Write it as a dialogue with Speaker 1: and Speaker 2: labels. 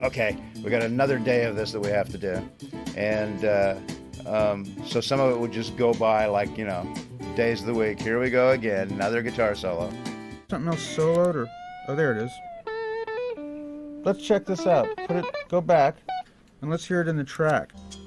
Speaker 1: Okay, we got another day of this that we have to do, and so some of it would just go by like days of the week. Here we go again, another guitar solo.
Speaker 2: Something else soloed or... Oh, there it is. Let's check this out. Go back, and let's hear it in the track.